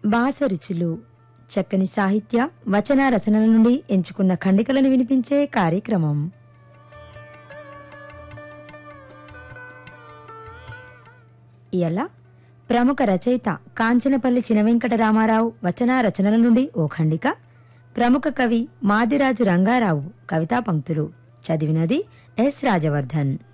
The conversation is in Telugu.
బాసరుచులు చక్కని సాహిత్య వచన రచనల నుండి ఎంచుకున్న ఖండికలను వినిపించే కార్యక్రమం. ఇలా ప్రముఖ రచయిత కాంచనపల్లి చినవెంకటరామారావు వచన రచనల నుండి ఓ ఖండిక, ప్రముఖ కవి మాదిరాజు రంగారావు కవితా పంక్తులు. చదివినది ఎస్ రాజవర్ధన్.